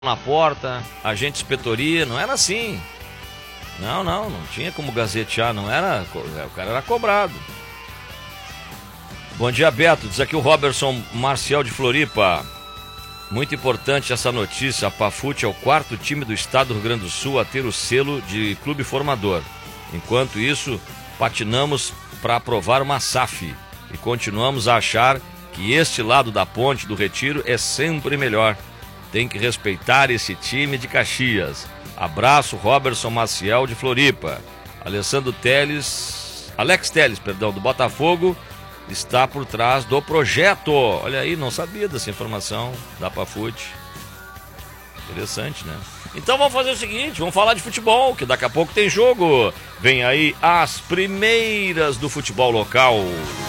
na porta, agente inspetoria, não era assim. Não tinha como gazetear, não era, o cara era cobrado. Bom dia, Beto, diz aqui o Robertson Marcial de Floripa. Muito importante essa notícia, a Pafute é o 4º time do estado do Rio Grande do Sul a ter o selo de clube formador. Enquanto isso, patinamos para aprovar uma SAF e continuamos a achar que este lado da ponte do Retiro é sempre melhor. Tem que respeitar esse time de Caxias. Abraço, Robertson Maciel de Floripa. Alex Teles, do Botafogo, está por trás do projeto. Olha aí, não sabia dessa informação da Pafute. Interessante, né? Então vamos fazer o seguinte, vamos falar de futebol, que daqui a pouco tem jogo. Vem aí as primeiras do futebol local.